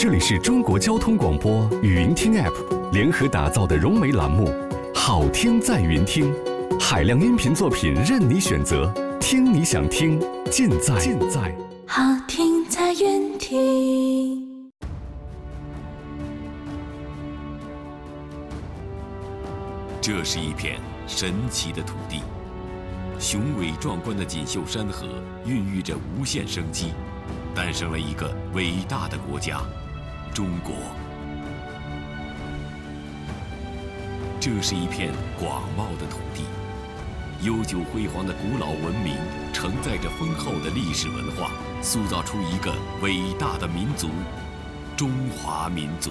这里是中国交通广播语音听 App 联合打造的融媒栏目，好听在云听，海量音频作品任你选择，听你想听，尽在好听在云听。 这是一片神奇的土地，雄伟壮观的锦绣山河孕育着无限生机，诞生了一个伟大的国家——中国。这是一片广袤的土地，悠久辉煌的古老文明承载着丰厚的历史文化，塑造出一个伟大的民族——中华民族。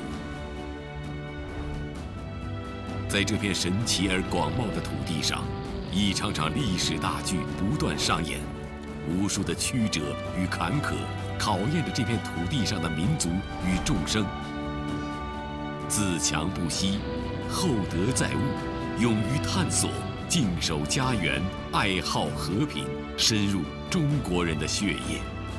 在这片神奇而广袤的土地上，一场场历史大剧不断上演，无数的曲折与坎坷考验着这片土地上的民族与众生。自强不息，厚德载物，勇于探索，敬守家园，爱好和平，深入中国人的血液。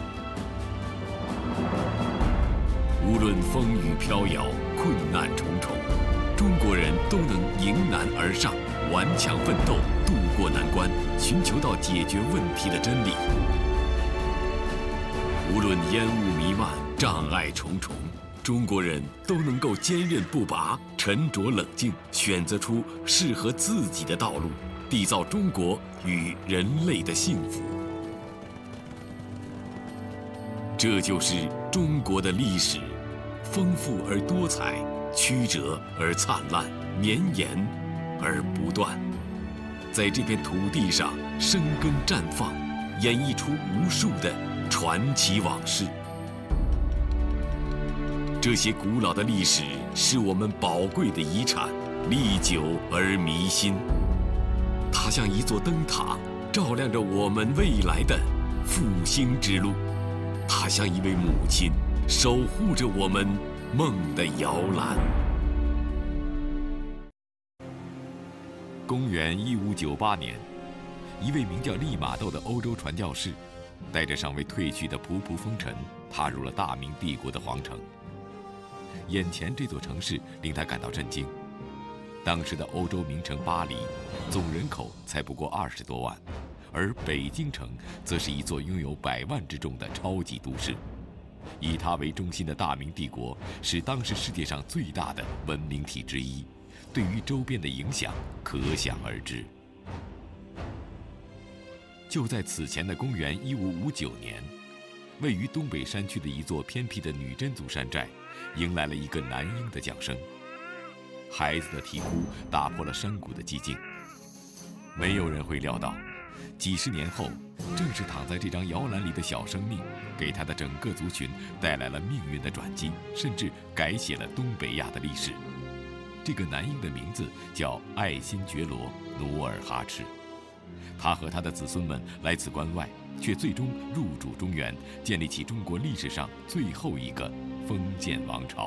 无论风雨飘摇，困难重重，中国人都能迎难而上，顽强奋斗，渡过难关，寻求到解决问题的真理。无论烟雾弥漫，障碍重重，中国人都能够坚韧不拔，沉着冷静，选择出适合自己的道路，缔造中国与人类的幸福。这就是中国的历史，丰富而多彩，曲折而灿烂，绵延而不断。在这片土地上生根绽放，演绎出无数的传奇往事。这些古老的历史是我们宝贵的遗产，历久而弥新。它像一座灯塔，照亮着我们未来的复兴之路。它像一位母亲，守护着我们梦的摇篮。公元1598年，一位名叫利玛窦的欧洲传教士，带着尚未褪去的仆仆风尘，踏入了大明帝国的皇城。眼前这座城市令他感到震惊。当时的欧洲名城巴黎，总人口才不过20多万，而北京城则是一座拥有100万之众的超级都市。以它为中心的大明帝国是当时世界上最大的文明体之一，对于周边的影响可想而知。就在此前的公元1559年，位于东北山区的一座偏僻的女真族山寨，迎来了一个男婴的降生。孩子的啼哭打破了山谷的寂静。没有人会料到，几十年后，正是躺在这张摇篮里的小生命，给他的整个族群带来了命运的转机，甚至改写了东北亚的历史。这个男婴的名字叫爱新觉罗·努尔哈赤。他和他的子孙们来自关外，却最终入主中原，建立起中国历史上最后一个封建王朝。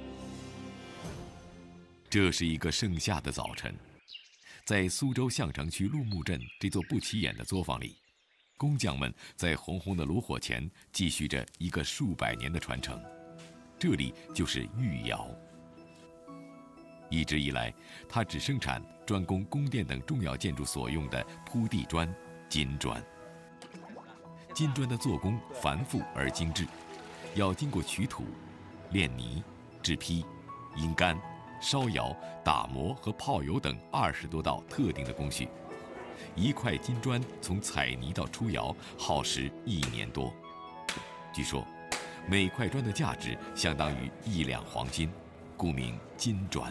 这是一个盛夏的早晨，在苏州相城区陆木镇这座不起眼的作坊里，工匠们在红红的炉火前继续着一个数百年的传承。这里就是御窑。一直以来，它只生产专供宫殿等重要建筑所用的铺地砖、金砖。金砖的做工繁复而精致，要经过取土、炼泥、制坯、阴干、烧窑、打磨和泡油等20多道特定的工序。一块金砖从采泥到出窑耗时1年多。据说，每块砖的价值相当于1两黄金，故名金砖。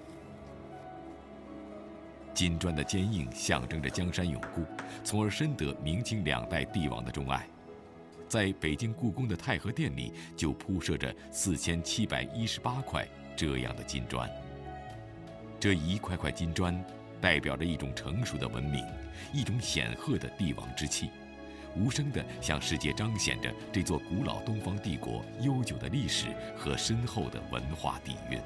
金砖的坚硬象征着江山永固，从而深得明清2代帝王的钟爱。在北京故宫的太和殿里，就铺设着4718块这样的金砖。这一块块金砖代表着一种成熟的文明，一种显赫的帝王之气，无声地向世界彰显着这座古老东方帝国悠久的历史和深厚的文化底蕴。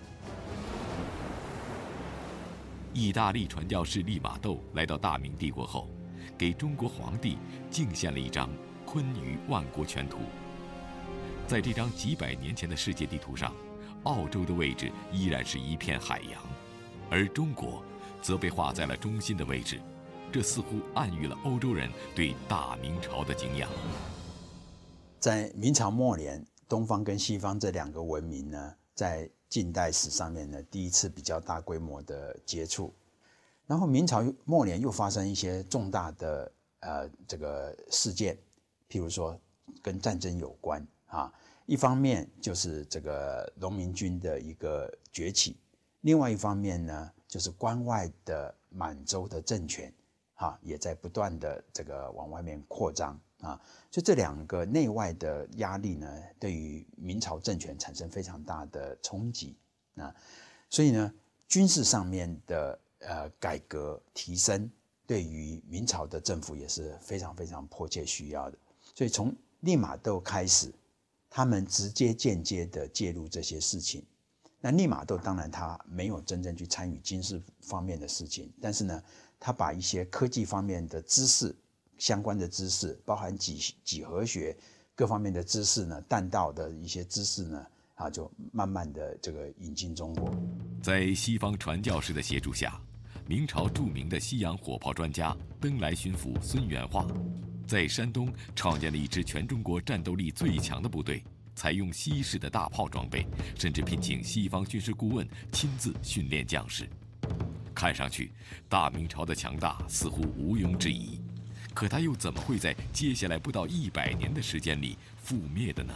意大利传教士利玛窦来到大明帝国后，给中国皇帝敬献了一张《坤舆万国全图》。 在这张几百年前的世界地图上，澳洲的位置依然是一片海洋，而中国则被划在了中心的位置，这似乎暗喻了欧洲人对大明朝的敬仰。 在明朝末年，东方跟西方这两个文明呢，在近代史上面呢，第一次比较大规模的接触。然后明朝末年又发生一些重大的这个事件，譬如说跟战争有关啊。一方面就是这个农民军的一个崛起，另外一方面呢，就是关外的满洲的政权也在不断的这个往外面扩张啊。所以这两个内外的压力呢，对于明朝政权产生非常大的冲击啊。所以呢，军事上面的改革提升，对于明朝的政府也是非常非常迫切需要的。所以从利玛窦开始，他们直接间接的介入这些事情。那利玛窦当然他没有真正去参与军事方面的事情，但是呢，他把一些科技方面的知识、相关的知识，包含几何学各方面的知识呢，弹道的一些知识呢，就慢慢的这个引进中国。 在西方传教士的协助下，明朝著名的西洋火炮专家登莱巡抚孙元化，在山东创建了一支全中国战斗力最强的部队，采用西式的大炮装备，甚至聘请西方军事顾问亲自训练将士。看上去，大明朝的强大似乎毋庸置疑，可它又怎么会在接下来不到100年的时间里覆灭的呢？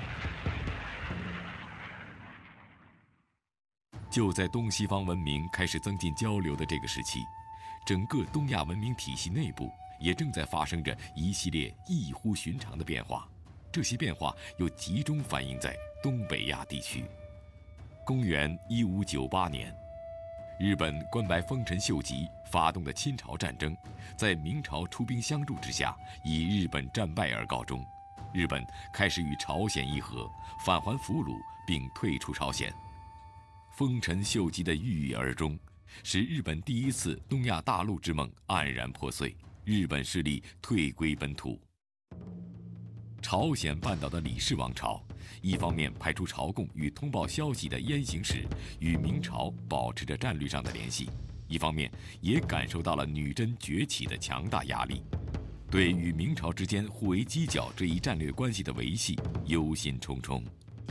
就在东西方文明开始增进交流的这个时期，整个东亚文明体系内部也正在发生着一系列异乎寻常的变化，这些变化又集中反映在东北亚地区。公元1598年，日本关白丰臣秀吉发动的侵朝战争，在明朝出兵相助之下，以日本战败而告终。日本开始与朝鲜议和，返还俘虏，并退出朝鲜。丰臣秀吉的郁郁而终，使日本第一次东亚大陆之梦黯然破碎，日本势力退归本土。朝鲜半岛的李氏王朝，一方面派出朝贡与通报消息的燕行使与明朝保持着战略上的联系，一方面也感受到了女真崛起的强大压力，对与明朝之间互为犄角这一战略关系的维系忧心忡忡。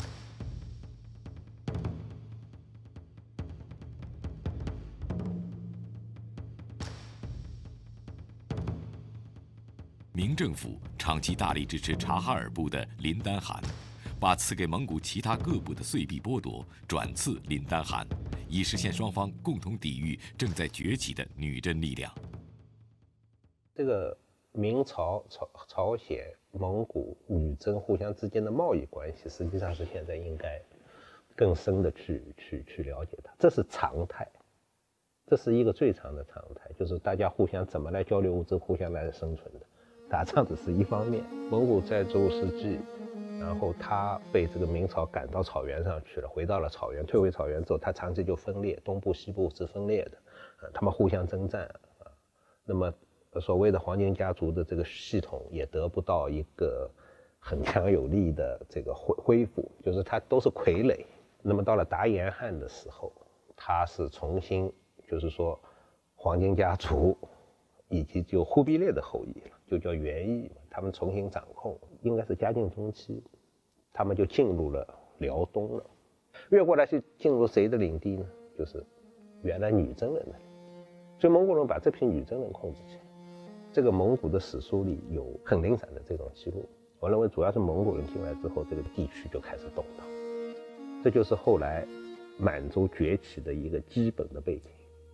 明政府长期大力支持察哈尔部的林丹汗，把赐给蒙古其他各部的岁币剥夺，转赐林丹汗，以实现双方共同抵御正在崛起的女真力量。 这个明朝、朝鲜、蒙古、女真互相之间的贸易关系，实际上是现在应该更深的去了解它，这是常态，这是一个最长的常态，就是大家互相怎么来交流物资，互相来生存的。打仗只是一方面，蒙古在15世纪，然后他被这个明朝赶到草原上去了，回到了草原，退回草原之后，他长期就分裂，东部西部是分裂的，他们互相征战啊。那么所谓的黄巾家族的这个系统也得不到一个很强有力的这个恢复，就是它都是傀儡。那么到了达延汗的时候，他是重新，就是说黄巾家族以及就忽必烈的后裔了，就叫元裔，他们重新掌控，应该是嘉靖中期，他们就进入了辽东了。越过来是进入谁的领地呢？就是原来女真人的领地，所以蒙古人把这批女真人控制起来。这个蒙古的史书里有很零散的这种记录，我认为主要是蒙古人进来之后，这个地区就开始动荡，这就是后来满洲崛起的一个基本的背景。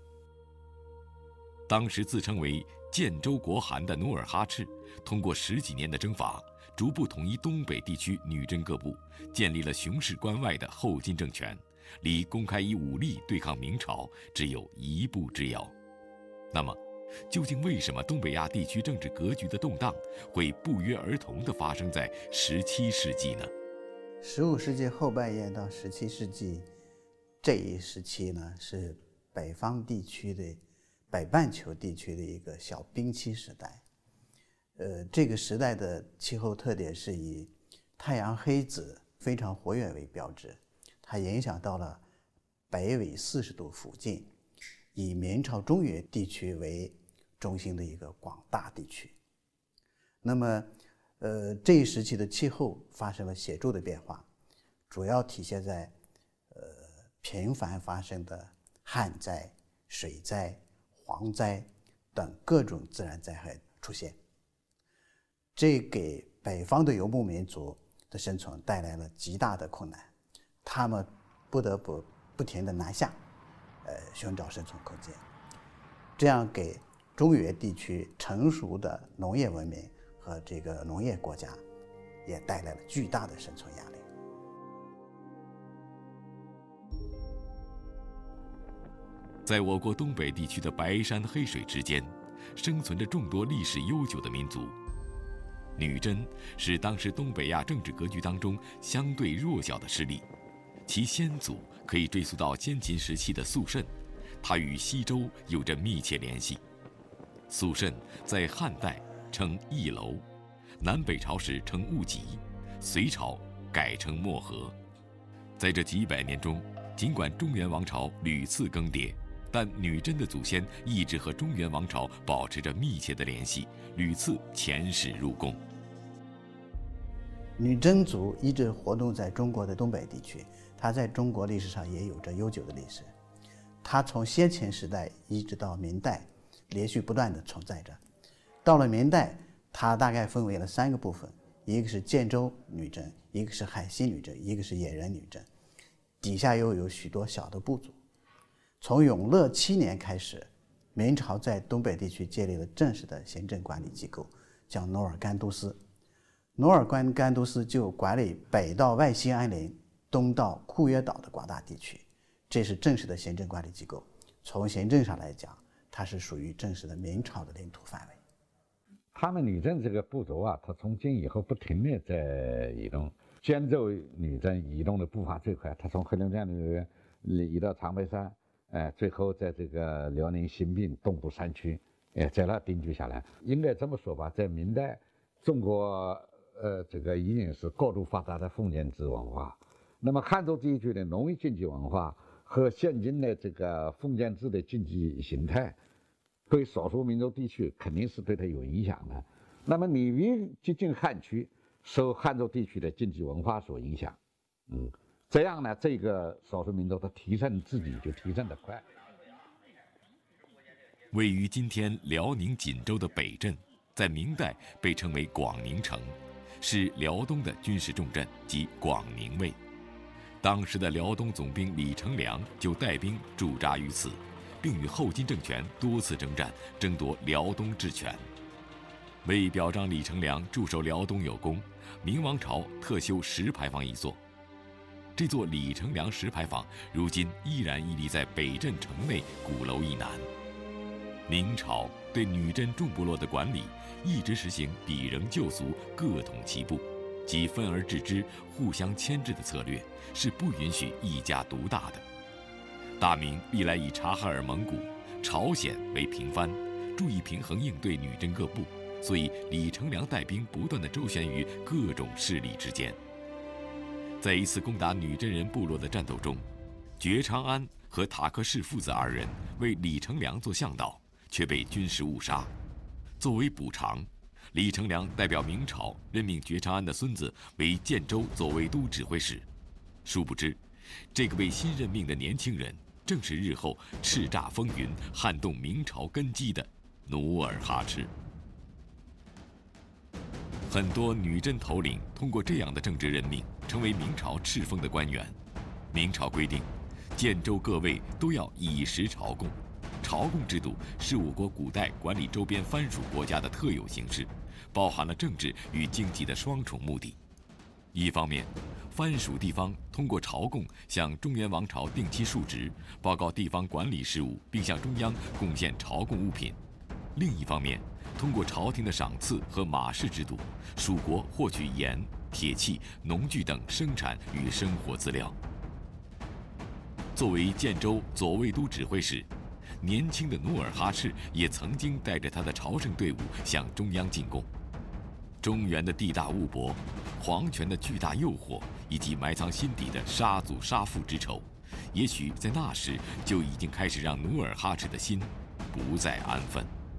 当时自称为建州国汗的努尔哈赤，通过10几年的征伐，逐步统一东北地区女真各部，建立了雄视关外的后金政权，离公开以武力对抗明朝只有一步之遥。那么，究竟为什么东北亚地区政治格局的动荡会不约而同地发生在17世纪呢 ？15世纪后半叶到17世纪这一时期呢，是北方地区的北半球地区的一个小冰期时代。这个时代的气候特点是以太阳黑子非常活跃为标志，它影响到了北纬40度附近，以明朝中原地区为中心的一个广大地区。那么，这一时期的气候发生了显著的变化，主要体现在频繁发生的旱灾、水灾、蝗灾等各种自然灾害出现，这给北方的游牧民族的生存带来了极大的困难，他们不得不停地南下，寻找生存空间，这样给中原地区成熟的农业文明和这个农业国家也带来了巨大的生存压力。 在我国东北地区的白山黑水之间，生存着众多历史悠久的民族。女真是当时东北亚政治格局当中相对弱小的势力，其先祖可以追溯到先秦时期的肃慎，它与西周有着密切联系。肃慎在汉代称翼楼，南北朝时称务集，隋朝改称漠河。在这几百年中，尽管中原王朝屡次更迭，但女真的祖先一直和中原王朝保持着密切的联系，屡次遣使入贡。 女真族一直活动在中国的东北地区，它在中国历史上也有着悠久的历史。它从先秦时代一直到明代，连续不断地存在着。到了明代，它大概分为了3个部分，一个是建州女真，一个是海西女真，一个是野人女真，底下又有许多小的部族。从永乐7年开始，明朝在东北地区建立了正式的行政管理机构，叫努尔干都司。努尔干都司就管理北到外兴安岭，东到库页岛的广大地区，这是正式的行政管理机构。从行政上来讲，它是属于正式的明朝的领土范围。 他们女真这个部族啊，它从今以后不停地在移动。建州女真移动的步伐最快，它从黑龙江移到长白山，最后在这个辽宁新宾东部山区，在那定居下来。应该这么说吧，在明代，中国这个已经是高度发达的封建制文化。那么汉族地区的农业经济文化和现今的这个封建制的经济形态，对少数民族地区肯定是对它有影响的。那么你越接近汉区，受汉族地区的经济文化所影响，这样呢，这个少数民族的提升自己就提升得快。 位于今天辽宁锦州的北镇，在明代被称为广宁城，是辽东的军事重镇及广宁卫。当时的辽东总兵李成梁就带兵驻扎于此，并与后金政权多次征战，争夺辽东治权。为表彰李成梁驻守辽东有功，明王朝特修石牌坊一座。这座李成梁石牌坊如今依然屹立在北镇城内鼓楼以南。明朝对女真众部落的管理一直实行比人救俗、各统其部，即分而治之、互相牵制的策略，是不允许一家独大的。大明历来以察哈尔、蒙古、朝鲜为平藩，注意平衡应对女真各部，所以李成梁带兵不断地周旋于各种势力之间。在一次攻打女真人部落的战斗中，觉昌安和塔克氏父子2人为李成梁做向导，却被军士误杀。作为补偿，李成梁代表明朝任命觉昌安的孙子为建州左卫都指挥使。殊不知，这个被新任命的年轻人正是日后叱咤风云、撼动明朝根基的努尔哈赤。很多女真头领通过这样的政治任命，成为明朝敕封的官员。明朝规定，建州各卫都要以时朝贡。朝贡制度是我国古代管理周边藩属国家的特有形式，包含了政治与经济的双重目的。一方面，藩属地方通过朝贡向中原王朝定期述职，报告地方管理事务，并向中央贡献朝贡物品；另一方面，通过朝廷的赏赐和马氏制度，属国获取盐、铁器、农具等生产与生活资料。作为建州左卫都指挥使，年轻的努尔哈赤也曾经带着他的朝圣队伍向中央进贡。中原的地大物博， 皇权的巨大诱惑，以及埋藏心底的杀祖杀父之仇，也许在那时就已经开始让努尔哈赤的心不再安分。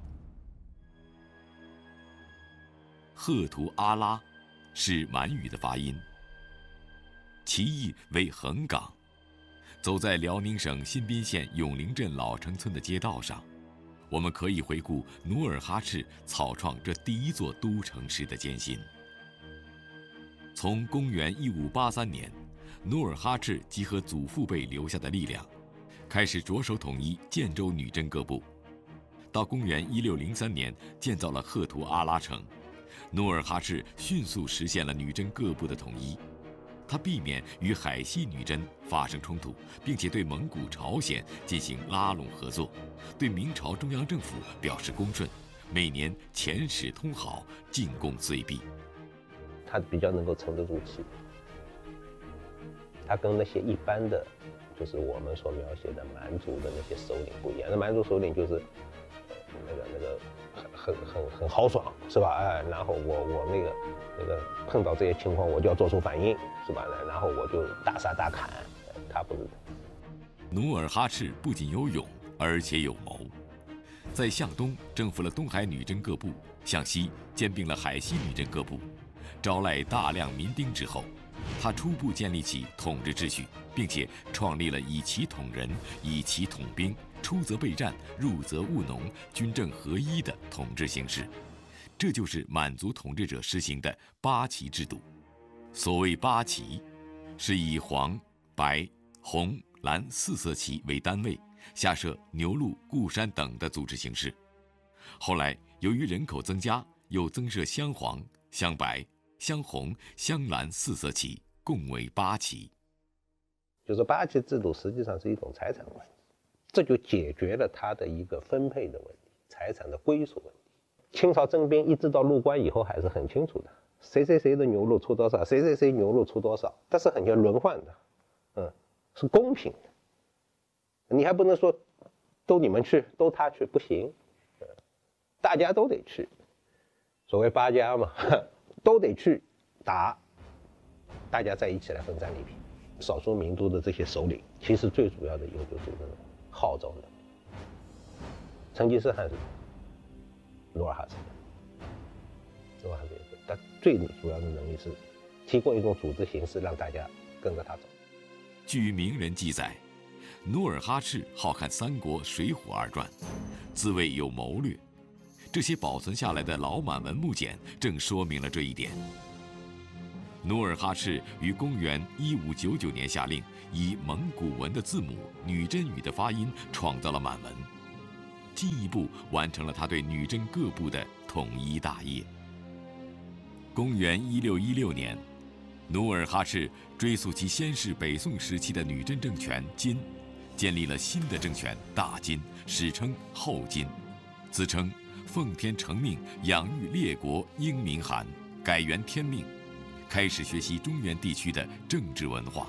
赫图阿拉是满语的发音，其意为横岗。走在辽宁省新宾县永陵镇老城村的街道上，我们可以回顾努尔哈赤草创这第一座都城时的艰辛。从公元1583年，努尔哈赤集合祖父辈留下的力量，开始着手统一建州女真各部。到公元1603年，建造了赫图阿拉城，努尔哈赤迅速实现了女真各部的统一。他避免与海西女真发生冲突，并且对蒙古、朝鲜进行拉拢合作，对明朝中央政府表示恭顺，每年遣使通好，进贡岁币。 他比较能够沉得住气，他跟那些一般的，就是我们所描写的蛮族的那些首领不一样。那蛮族首领就是，那个很豪爽，是吧？哎，然后我那个碰到这些情况，我就要做出反应，是吧？然后我就大杀大砍。他不是的。 努尔哈赤不仅有勇，而且有谋。在向东征服了东海女真各部，向西兼并了海西女真各部，招来大量民丁之后，他初步建立起统治秩序，并且创立了以其统人、以其统兵、出则备战、入则务农、军政合一的统治形式。这就是满族统治者实行的八旗制度。所谓八旗，是以黄、白、红、蓝四色旗为单位，下设牛鹿、固山等的组织形式。后来由于人口增加，又增设镶黄、镶白、镶红、镶蓝四色旗，共为八旗。 就是八旗制度实际上是一种财产问题，这就解决了它的一个分配的问题，财产的归属问题。清朝征兵一直到入关以后还是很清楚的，谁谁谁的牛肉出多少，谁谁谁牛肉出多少，但是很像轮换的，是公平的。你还不能说都你们去，都他去，不行，大家都得去。所谓八家嘛，都得去打，大家在一起来分战利品。少数民族的这些首领，其实最主要的一个就是这种号召能力。成吉思汗是努尔哈赤，他最主要的能力是提供一种组织形式，让大家跟着他走。 据名人记载，努尔哈赤好看《三国》《水浒》二传，自谓有谋略。这些保存下来的老满文木简正说明了这一点。努尔哈赤于公元1599年下令，以蒙古文的字母、女真语的发音创造了满文，进一步完成了他对女真各部的统一大业。公元1616年，努尔哈赤追溯其先是北宋时期的女真政权金，建立了新的政权大金，史称后金，自称奉天承命，养育列国英明汗，改元天命，开始学习中原地区的政治文化。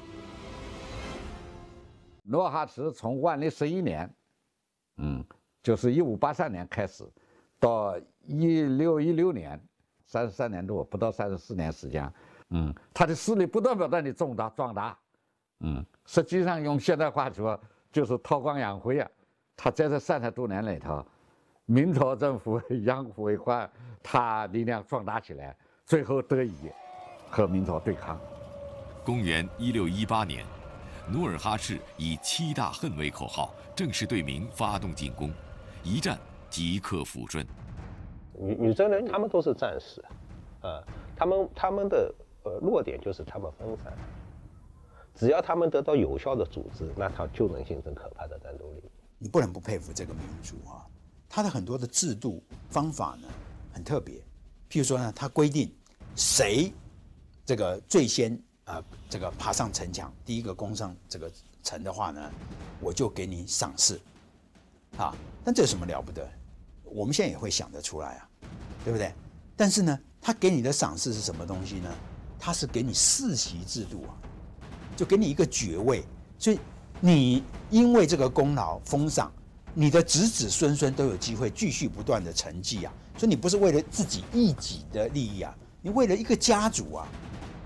努尔哈赤从万历11年，就是1583年开始，到1616年，33年多，不到34年时间，他的势力不断的壮大，实际上用现代话说，就是韬光养晦啊。他在这30多年里头，明朝政府养虎为患，他力量壮大起来，最后得以和明朝对抗。 公元1618年，努尔哈赤以7大恨为口号，正式对明发动进攻，一战即刻抚顺。 女真人他们都是战士，他们的弱点就是他们分散，只要他们得到有效的组织，那他就能形成可怕的战斗力。 你不能不佩服这个民族啊，它的很多的制度方法呢很特别。譬如说呢，它规定谁这个最先这个爬上城墙，第一个攻上这个城的话呢，我就给你赏识啊。但这有什么了不得？我们现在也会想得出来啊，对不对？但是呢，他给你的赏识是什么东西呢？他是给你世袭制度啊，就给你一个爵位，所以你因为这个功劳封赏，你的子子孙孙都有机会继续不断的承继啊。所以你不是为了自己一己的利益啊，你为了一个家族啊，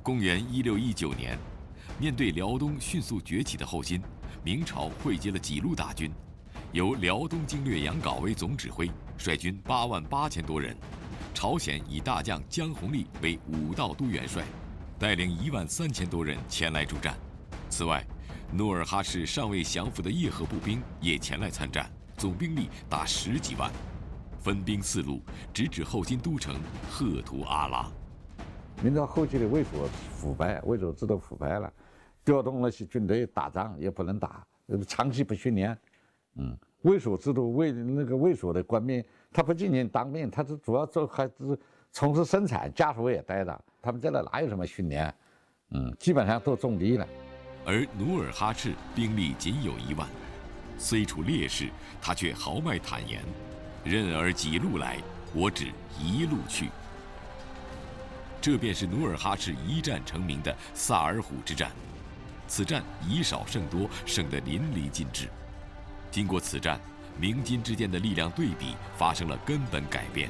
公元1619年，面对辽东迅速崛起的后金，明朝汇集了几路大军，由辽东经略杨镐为总指挥，率军88000多人。朝鲜以大将姜弘立为武道都元帅，带领13000多人前来助战。此外，努尔哈赤尚未降服的叶赫步兵也前来参战，总兵力达10几万。分兵4路，直指后金都城赫图阿拉。 明朝后期的卫所腐败，卫所制度腐败了，调动那些军队打仗也不能打，长期不训练。卫所制度卫所的官兵，他不仅仅当兵，他是主要还是从事生产，家属也带着，他们在那哪有什么训练？基本上都种地了。 而努尔哈赤兵力仅有1万，虽处劣势，他却豪迈坦言：“任尔几路来，我只一路去。”这便是努尔哈赤一战成名的萨尔浒之战。此战以少胜多，胜得淋漓尽致。经过此战，明金之间的力量对比发生了根本改变。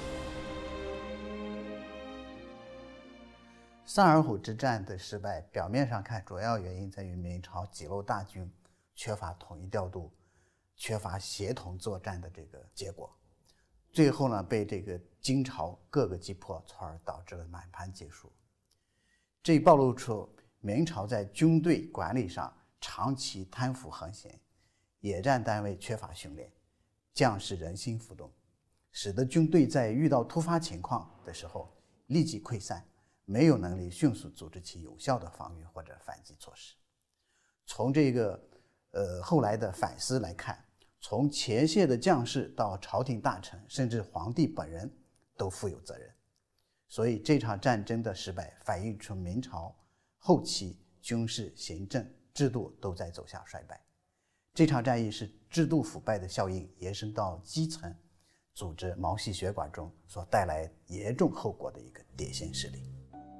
萨尔浒之战的失败，表面上看主要原因在于明朝几路大军缺乏统一调度、缺乏协同作战的这个结果。最后呢，被这个金朝各个击破，从而导致了满盘皆输。这暴露出明朝在军队管理上长期贪腐横行，野战单位缺乏训练，将士人心浮动，使得军队在遇到突发情况的时候立即溃散，没有能力迅速组织起有效的防御或者反击措施。从这个后来的反思来看，从前线的将士到朝廷大臣，甚至皇帝本人都负有责任。所以这场战争的失败反映出明朝后期军事、行政制度都在走向衰败。这场战役是制度腐败的效应延伸到基层组织毛细血管中所带来严重后果的一个典型事例。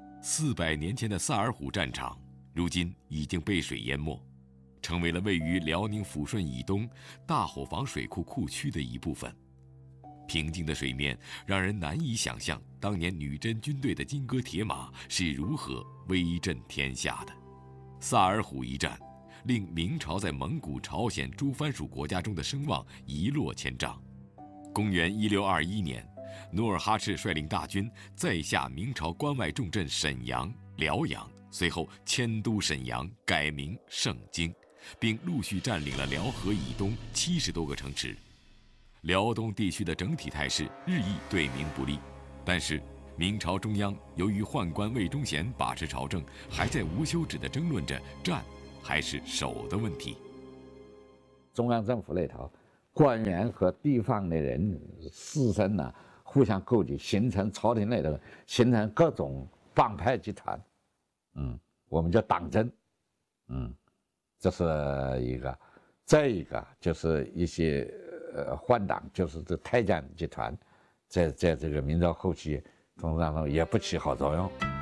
400年前的萨尔浒战场，如今已经被水淹没，成为了位于辽宁抚顺以东大伙房水库库区的一部分。平静的水面让人难以想象当年女真军队的金戈铁马是如何威震天下的。萨尔浒一战令明朝在蒙古、朝鲜诸藩属国家中的声望一落千丈。公元1621年，努尔哈赤率领大军再下明朝关外重镇沈阳、辽阳，随后迁都沈阳，改名盛京，并陆续占领了辽河以东70多个城池。辽东地区的整体态势日益对明不利，但是明朝中央由于宦官魏忠贤把持朝政，还在无休止地争论着战还是守的问题。 中央政府那头，官员和地方的人士绅呢，互相勾结，形成朝廷内头形成各种帮派集团，我们叫党争，这是一个。再一个就是一些宦党，就是太监集团，在这个明朝后期当中也不起好作用。